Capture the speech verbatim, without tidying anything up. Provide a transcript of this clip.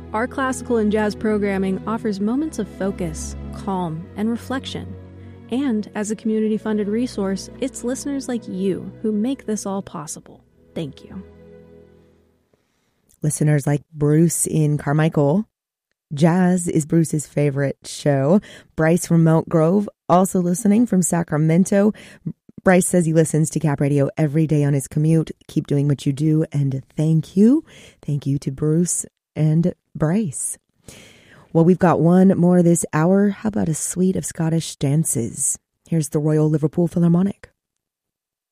Our classical and jazz programming offers moments of focus, calm, and reflection. And as a community-funded resource, it's listeners like you who make this all possible. Thank you. Listeners like Bruce in Carmichael. Jazz is Bruce's favorite show. Bryce from Mount Grove, also listening from Sacramento. Bryce says he listens to Cap Radio every day on his commute. Keep doing what you do, and thank you. Thank you to Bruce and Bryce. Well, we've got one more this hour. How about a suite of Scottish dances? Here's the Royal Liverpool Philharmonic.